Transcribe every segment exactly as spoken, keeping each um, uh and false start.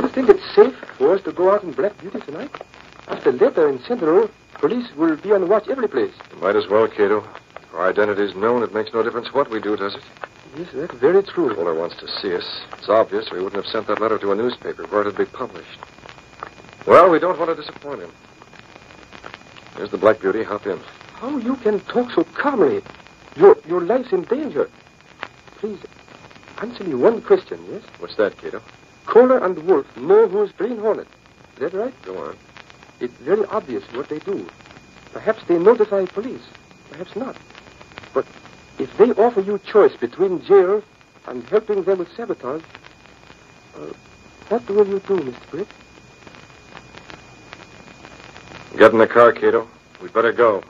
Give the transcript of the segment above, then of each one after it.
think it's safe for us to go out in Black Beauty tonight? After later in Central, police will be on watch every place. Might as well, Cato. If our identity is known, it makes no difference what we do, does it? Yes, that's very true. Fuller wants to see us. It's obvious we wouldn't have sent that letter to a newspaper where it'd be published. Well, we don't want to disappoint him. Here's the Black Beauty. Hop in. How you can talk so calmly? Your your life's in danger. Please, answer me one question, yes? What's that, Cato? Kohler and Wolf know who's Green Hornet. Is that right? Go on. It's very obvious what they do. Perhaps they notify police. Perhaps not. But if they offer you choice between jail and helping them with sabotage, uh, what will you do, Mister Britt? Get in the car, Cato. We'd better go.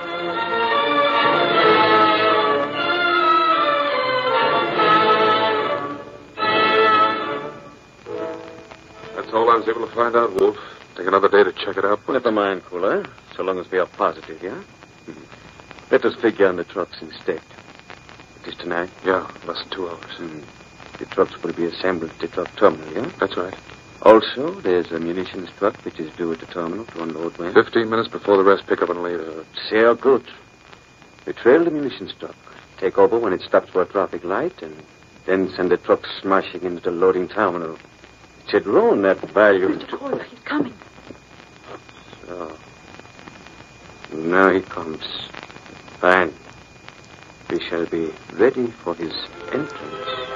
That's all I was able to find out, Wolf. Take another day to check it out. Never mind, Kohler. So long as we are positive, yeah? Mm-hmm. Let us figure on the trucks instead. It is tonight? Yeah, less than two hours. Mm. The trucks will be assembled at the truck terminal, yeah? That's right. Also, there's a munitions truck which is due at the terminal to unload men. Fifteen minutes before the rest pick up and leave. Uh, sehr good. We trail the munitions truck, take over when it stops for a traffic light, and then send the truck smashing into the loading terminal. It should ruin that value. Mister Kohler, he's coming. So, now he comes. Fine. We shall be ready for his entrance.